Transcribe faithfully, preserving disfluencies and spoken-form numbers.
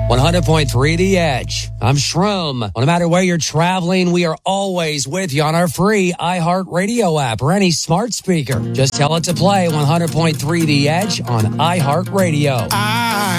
one hundred point three The Edge. I'm Shroom. Well, no matter where you're traveling, we are always with you on our free iHeartRadio app or any smart speaker. Just tell it to play one hundred point three The Edge on iHeartRadio. I